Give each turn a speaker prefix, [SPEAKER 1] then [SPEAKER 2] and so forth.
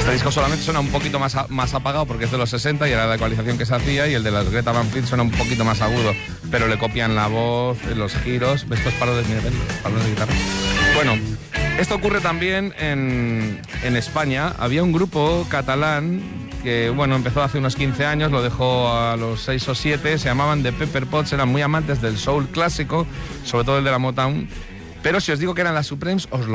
[SPEAKER 1] Este disco solamente suena un poquito más apagado porque es de los 60 y era la ecualización que se hacía, y el de las Greta Van Fleet suena un poquito más agudo, pero le copian la voz, los giros, estos palos de guitarra. Bueno, esto ocurre también en España. Había un grupo catalán que, bueno, empezó hace unos 15 años, lo dejó a los 6 o 7, se llamaban The Pepper Pots, eran muy amantes del soul clásico, sobre todo el de la Motown, pero si os digo que eran las Supremes, os lo